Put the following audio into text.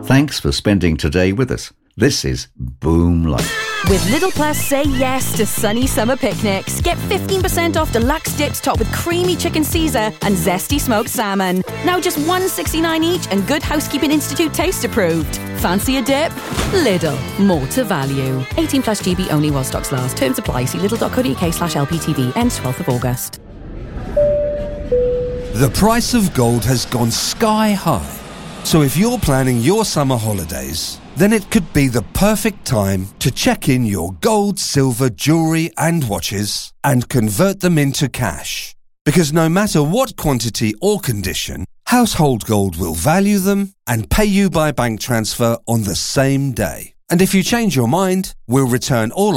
Thanks for spending today with us. This is Boom Life. With Lidl Plus, say yes to sunny summer picnics. Get 15% off deluxe dips topped with creamy chicken Caesar and zesty smoked salmon. Now just $1.69 each and Good Housekeeping Institute taste approved. Fancy a dip? Lidl. More to value. 18 plus GB only while stocks last. Terms apply. See lidl.co.uk/LPTV. Ends 12th of August. The price of gold has gone sky high. So if you're planning your summer holidays, then it could be the perfect time to check in your gold, silver, jewellery and watches and convert them into cash. Because no matter what quantity or condition, Household Gold will value them and pay you by bank transfer on the same day. And if you change your mind, we'll return all